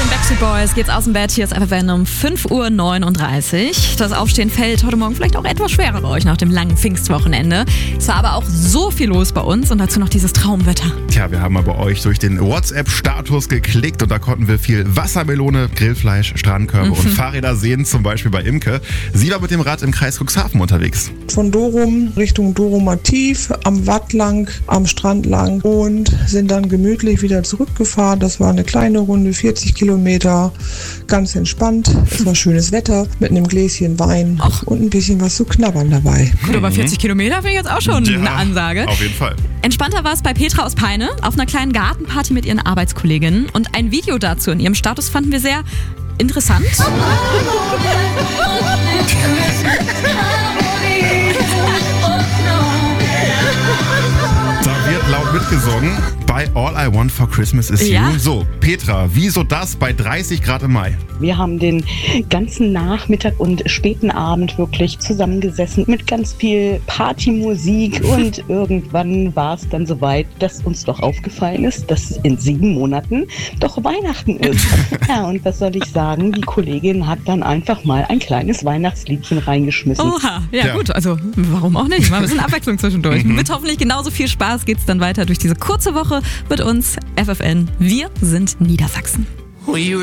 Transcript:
den Backstreet Boys geht's aus dem Bett. Hier ist FFN um 5:39 Uhr. Das Aufstehen fällt heute Morgen vielleicht auch etwas schwerer bei euch nach dem langen Pfingstwochenende. Es war aber auch so viel los bei uns und dazu noch dieses Traumwetter. Tja, wir haben aber bei euch durch den WhatsApp-Status geklickt und da konnten wir viel Wassermelone, Grillfleisch, Strandkörbe und Fahrräder sehen, zum Beispiel bei Imke. Sie war mit dem Rad im Kreis Cuxhaven unterwegs. Von Dorum Richtung Dorumer Tief, am Watt lang, am Strand lang und sind dann gemütlich wieder zurückgefahren. Das war eine kleine Runde, 40 Kilometer, ganz entspannt. Es war schönes Wetter mit einem Gläschen Wein und ein bisschen was zu knabbern dabei. Gut, aber 40 Kilometer finde ich jetzt auch schon eine Ansage. Auf jeden Fall. Entspannter war es bei Petra aus Peine auf einer kleinen Gartenparty mit ihren Arbeitskolleginnen. Und ein Video dazu in ihrem Status fanden wir sehr interessant. Da wird laut mitgesungen bei All I Want for Christmas is You. Ja. So, Petra, wieso das bei 30 Grad im Mai? Wir haben den ganzen Nachmittag und späten Abend wirklich zusammengesessen mit ganz viel Partymusik und irgendwann war es dann soweit, dass uns doch aufgefallen ist, dass in 7 Monaten doch Weihnachten ist. Ja, und was soll ich sagen? Die Kollegin hat dann einfach mal ein kleines Weihnachtsliedchen reingeschmissen. Oha, ja gut, also warum auch nicht? Mal ein bisschen Abwechslung zwischendurch. Mit hoffentlich genauso viel Spaß geht's dann weiter durch diese kurze Woche mit uns, FFN. Wir sind Niedersachsen.